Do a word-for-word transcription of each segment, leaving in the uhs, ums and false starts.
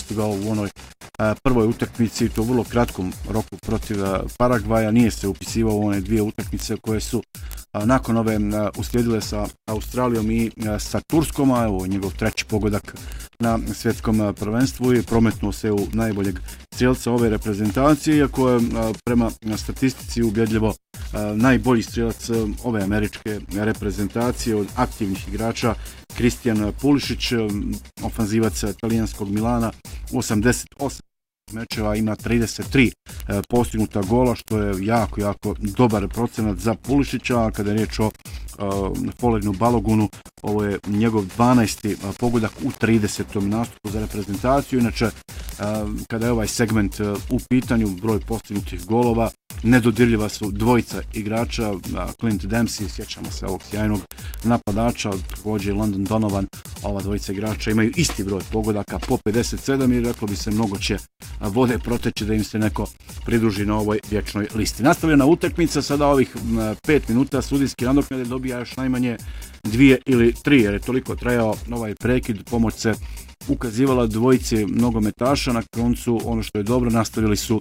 postigao u onoj prvoj utakmici i to u vrlo kratkom roku protiv Paragvaja. Nije se upisivao u one dvije utakmice koje su nakon ove uslijedile sa Australijom i sa Turskom, a evo njegov treći pogodak na svjetskom prvenstvu i prometnuo se u najboljeg strelca ove reprezentacije, iako je prema statistici ubjedljivo najbolji strelac ove američke reprezentacije od aktivnih igrača Kristijan Pulišić, ofanzivac talijanskog Milana, osamdeset osam mečeva ima trideset tri postignuta gola, što je jako, jako dobar procenat za Pulišića, a kada je riječ o Folerinu Balogunu, ovo je njegov dvanaesti pogodak u tridesetom nastupu za reprezentaciju. Inače, kada je ovaj segment u pitanju, broj postignutih golova, nedodirljiva su dvojica igrača, Clint Dempsey, sjećamo se ovog sjajnog napadača, također Landon Donovan, ova dvojica igrača imaju isti broj pogodaka po pedeset sedam i reklo bi se mnogo će vode proteći da im se neko pridruži na ovoj vječnoj listi. Nastavljena utakmica, sada ovih pet minuta sudijski nadoknade dobija još najmanje dvije ili tri, jer je toliko trajao ovaj prekid, pomoć se ukazivala dvojici nogometaša, na koncu ono što je dobro, nastavili su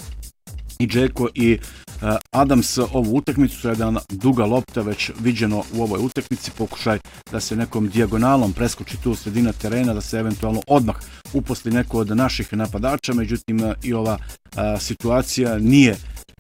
i Džeko i uh, Adams ovu utakmicu, jedna duga lopta već viđeno u ovoj utakmici, pokušaj da se nekom dijagonalom preskoči tu sredina terena, da se eventualno odmah uposli neko od naših napadača, međutim uh, i ova uh, situacija nije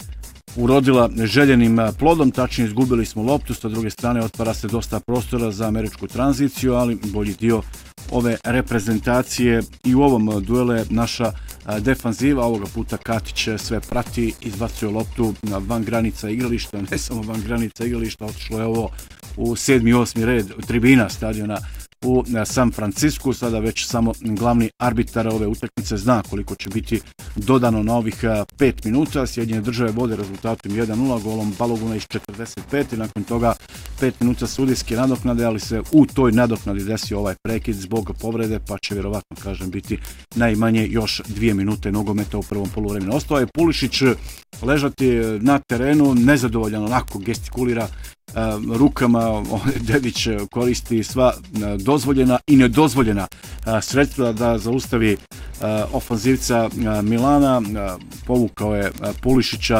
urodila željenim plodom, tačnije izgubili smo loptu, sa druge strane otvara se dosta prostora za američku tranziciju, ali bolji dio ove reprezentacije i u ovom duele naša defanziva, ovoga puta Katić sve prati, izbacuje loptu van granica igrališta, ne samo van granica igrališta, otišlo je ovo u sedmi i osmi red tribina stadiona u San Francisku. Sada već samo glavni arbitar ove utakmice zna koliko će biti dodano na ovih pet minuta. Sjedinjene države vode rezultatom jedan nula golom Baloguna iz četrdeset pet i nakon toga pet minuta sudijske nadoknade, ali se u toj nadoknadi desio ovaj prekid zbog povrede, pa će vjerovatno, kažem, biti najmanje još dvije minute nogometa u prvom poluvremenu. Ostao je Pulišić ležati na terenu, nezadovoljan, onako gestikulira Uh, rukama. Dedić koristi sva uh, dozvoljena i nedozvoljena uh, sredstva da zaustavi uh, ofanzivca uh, Milana. Uh, povukao je uh, Pulišića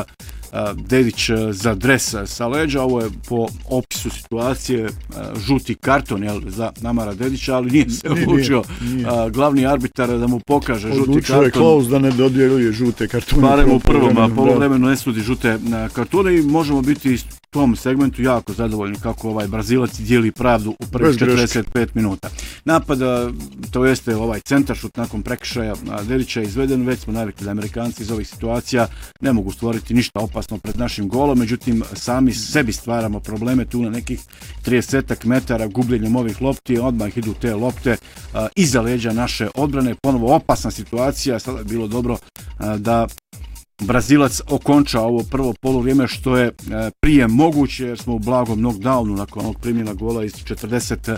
Dedić za dres sa leđa. Ovo je po opisu situacije žuti karton, jel, za Namara Dedića, ali nije se odlučio glavni arbitar da mu pokaže žuti odlučio karton. Odlučio je Klaus da ne dodjeljuje žute kartone. Barem u prvom poluvremenu ne sudi žute kartone i možemo biti u tom segmentu jako zadovoljni kako ovaj Brazilac dijeli pravdu u prvih četrdeset pet minuta. Napad, to jeste ovaj centaršut nakon prekršaja Dedića je izveden, već smo navikli da Amerikanci iz ovih situacija ne mogu stvoriti ništa opasno pred našim golom, međutim sami sebi stvaramo probleme tu na nekih trideset metara gubljenjem ovih lopti, odmah idu te lopte a, iza leđa naše odbrane, ponovo opasna situacija. Sada je bilo dobro a, da Brazilac okonča ovo prvo poluvrijeme što je prije moguće, jer smo u blagom knockdownu nakon onog primljena gola iz četrdeset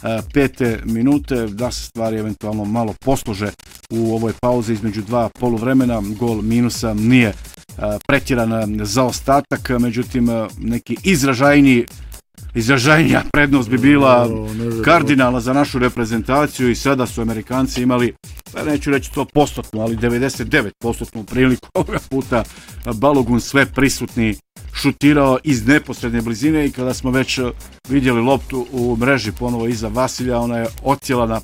pete minute, da se stvari eventualno malo poslože u ovoj pauzi između dva poluvremena. Gol minusa nije pretjeran zaostatak, međutim neki izražajniji izražajnija prednost bi bila kardinalna za našu reprezentaciju i sada su Amerikanci imali, pa neću reći sto posto, ali devedeset devet posto priliku ovoga puta. Balogun sve prisutni šutirao iz neposredne blizine i kada smo već vidjeli loptu u mreži ponovo iza Vasilja, ona je ocijela na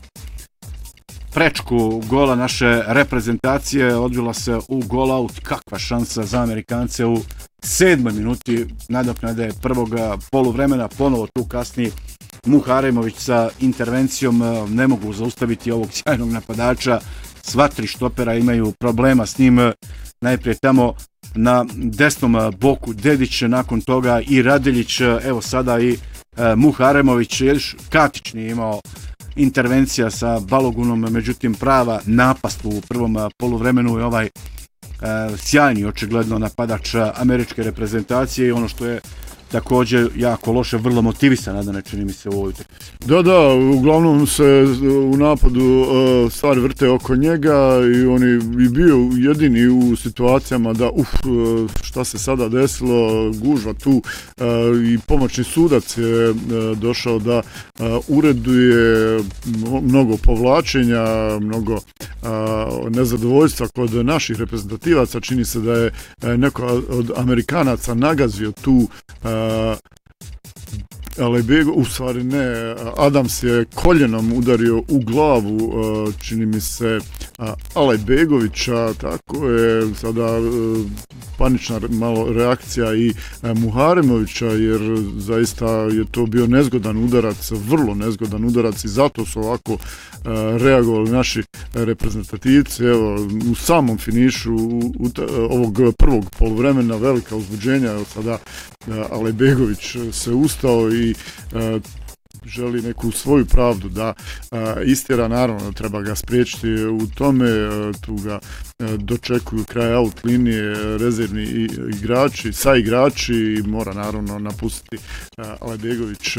prečku gola naše reprezentacije, odvila se u gol out. Kakva šansa za Amerikance u sedmoj minuti nadoknade prvog poluvremena. Ponovo tu kasni Muharemović sa intervencijom, ne mogu zaustaviti ovog sjajnog napadača. Sva tri štopera imaju problema s njim. Najprije tamo na desnom boku Dedić, nakon toga i Radeljić, evo sada i Muharemović. Katić nije imao intervencija sa Balogunom, međutim prava napast u prvom poluvremenu je ovaj e, sjajni očigledno napadač američke reprezentacije i ono što je također jako loše, vrlo motivisan, Adane, čini mi se u ovoj utakmici. Da, da, uglavnom se u napadu uh, stvari vrte oko njega i on je bio jedini u situacijama da uf, šta se sada desilo, gužva tu uh, i pomoćni sudac je uh, došao da uh, ureduje mnogo povlačenja, mnogo uh, nezadovoljstva kod naših reprezentativaca. Čini se da je uh, neko od Amerikanaca nagazio tu uh, Alejbego, u stvari ne, Adams je koljenom udario u glavu, čini mi se, Alejbegovića, tako je sada panična malo reakcija i Muharemovića, jer zaista je to bio nezgodan udarac, vrlo nezgodan udarac i zato su ovako reagovali naši reprezentativci. Evo, u samom finišu ovog prvog poluvremena velika uzbuđenja, evo sada Alejbegović se ustao i uh, želi neku svoju pravdu da uh, istjera, naravno treba ga spriječiti u tome, uh, tu ga uh, dočekuju kraj out linije rezervni igrači, sa igrači i mora naravno napustiti uh, Alejbegović uh,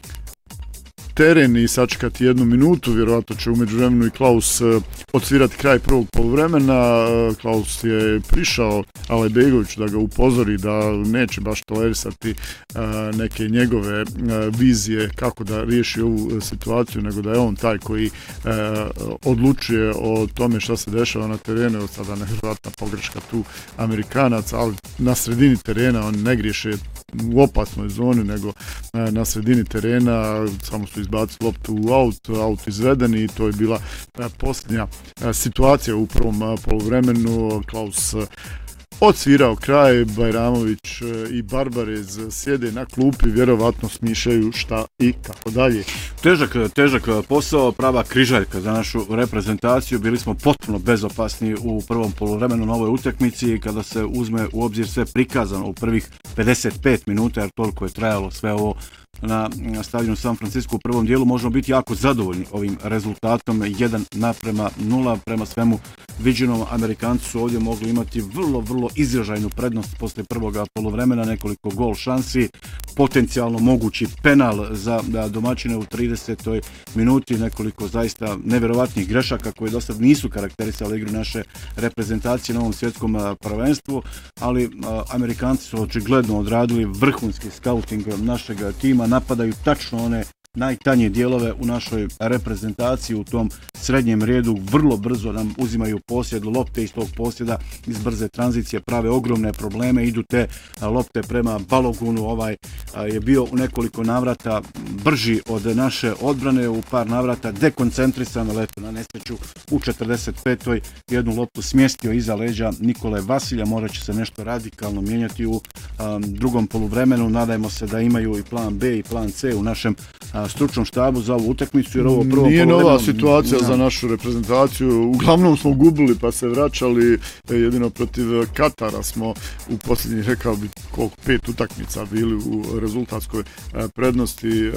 teren i sačekati jednu minutu, vjerojatno će u međuvremenu i Klaus uh, odsvirati kraj prvog poluvremena. Uh, Klaus je prišao Alejbegoviću da ga upozori da neće baš tolerisati uh, neke njegove uh, vizije kako da riješi ovu uh, situaciju, nego da je on taj koji uh, odlučuje o tome šta se dešava na terenu. Od sada nevjerojatna pogreška tu Amerikanaca, ali na sredini terena on ne griješe u opasnoj zoni, nego uh, na sredini terena samo su izbacili loptu u aut, aut izveden i to je bila uh, posljednja uh, situacija u prvom uh, poluvremenu. Klaus uh, odsvirao kraj, Bajramović i Barbarez sjede na klupi, vjerovatno smišljaju šta i kako dalje. Težak, težak posao, prava križaljka za našu reprezentaciju. Bili smo potpuno bezopasni u prvom poluvremenu na ovoj utakmici kada se uzme u obzir sve prikazano u prvih pedeset pet minuta, jer toliko je trajalo sve ovo na stadionu San Francisco u prvom dijelu. Možemo biti jako zadovoljni ovim rezultatom jedan naprema nula. Prema svemu viđenom, Amerikanci su ovdje mogli imati vrlo, vrlo izražajnu prednost poslije prvog poluvremena, nekoliko gol šansi, potencijalno mogući penal za domaćine u tridesetoj minuti, nekoliko zaista nevjerovatnih grešaka koje do sad nisu karakterisali igru naše reprezentacije na ovom svjetskom prvenstvu, ali Amerikanci su očigledno odradili vrhunski skauting našeg tima, napadaju tačno one najtanje dijelove u našoj reprezentaciji u tom srednjem redu, vrlo brzo nam uzimaju posjed lopte iz tog posjeda, iz brze tranzicije prave ogromne probleme, idu te lopte prema Balogunu, ovaj je bio u nekoliko navrata brži od naše odbrane, u par navrata dekoncentrisan, ali eto na nesreću u četrdeset petoj jednu loptu smjestio iza leđa Nikole Vasilja. Morat će se nešto radikalno mijenjati u um, drugom poluvremenu. Nadajmo se da imaju i plan B i plan C u našem uh, stručnom štabu za ovu utakmicu, jer ovo prvo nije poluvremeno nova situacija za našu reprezentaciju. Uglavnom smo gubili pa se vraćali, jedino protiv Katara smo u posljednjih, rekao bi, koliko pet utakmica bili u rezultatskoj prednosti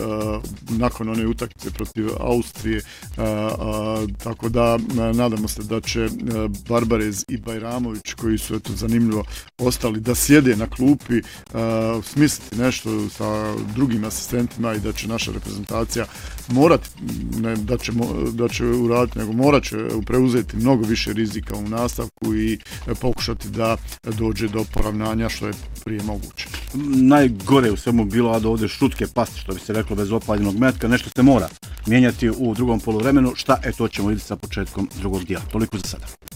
nakon one utakmice protiv Austrije, tako da nadamo se da će Barbarez i Bajramović, koji su eto zanimljivo ostali da sjede na klupi, smisliti nešto sa drugim asistentima i da će naša reprezentacija morati, ne da će, da će uraditi, nego morat će preuzeti mnogo više rizika u nastavku i pokušati da dođe do poravnanja što je prije moguće. Najgore u svemu bilo, a da ovdje šutke pasti, što bi se reklo, bez opaljenog metka, nešto se mora mijenjati u drugom poluvremenu. Šta? E, to ćemo vidjeti sa početkom drugog dijela. Toliko za sada.